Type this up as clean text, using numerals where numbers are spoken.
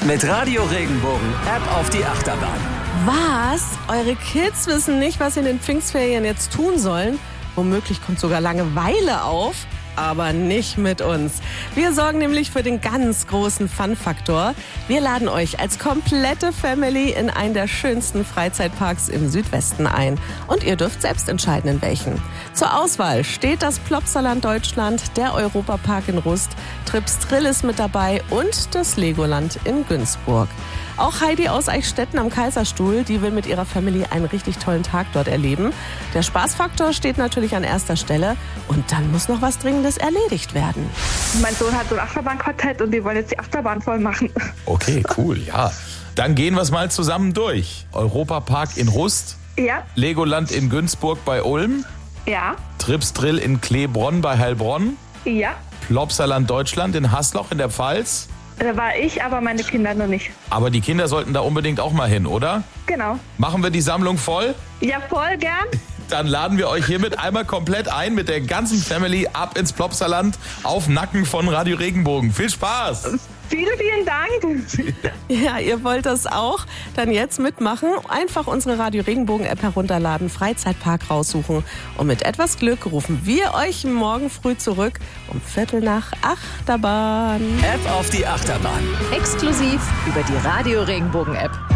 Mit Radio Regenbogen App auf die Achterbahn. Was? Eure Kids wissen nicht, was sie in den Pfingstferien jetzt tun sollen? Womöglich kommt sogar Langeweile auf. Aber nicht mit uns. Wir sorgen nämlich für den ganz großen Fun-Faktor. Wir laden euch als komplette Family in einen der schönsten Freizeitparks im Südwesten ein. Und ihr dürft selbst entscheiden, in welchen. Zur Auswahl steht das Plopsaland Deutschland, der Europapark in Rust, Trips Drill ist mit dabei und das Legoland in Günzburg. Auch Heidi aus Eichstätten am Kaiserstuhl, die will mit ihrer Family einen richtig tollen Tag dort erleben. Der Spaßfaktor steht natürlich an erster Stelle und dann muss noch was Dringendes erledigt werden. Mein Sohn hat so ein Achterbahnquartett und die wollen jetzt die Achterbahn voll machen. Okay, cool, ja. Dann gehen wir es mal zusammen durch. Europapark in Rust, Ja, Legoland in Günzburg bei Ulm, ja, Trips Drill in Kleebronn bei Heilbronn, ja. Plopsaland Deutschland in Hasloch in der Pfalz. Da war ich, aber meine Kinder noch nicht. Aber die Kinder sollten da unbedingt auch mal hin, oder? Genau. Machen wir die Sammlung voll? Ja, voll gern. Dann laden wir euch hiermit einmal komplett ein mit der ganzen Family ab ins Plopsaland auf Nacken von Radio Regenbogen. Viel Spaß! Vielen, vielen Dank. Ja, ihr wollt das auch? Dann jetzt mitmachen. Einfach unsere Radio Regenbogen App herunterladen, Freizeitpark raussuchen. Und mit etwas Glück rufen wir euch morgen früh zurück um 7:45 Achterbahn. App auf die Achterbahn. Exklusiv über die Radio Regenbogen App.